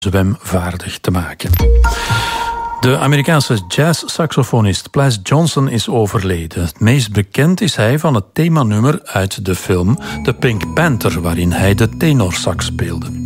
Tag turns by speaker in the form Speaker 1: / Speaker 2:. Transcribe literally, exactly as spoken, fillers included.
Speaker 1: zwemvaardig te maken. De Amerikaanse jazz-saxofonist Plas Johnson is overleden. Het meest bekend is hij van het themanummer uit de film The Pink Panther, waarin hij de tenorsax speelde.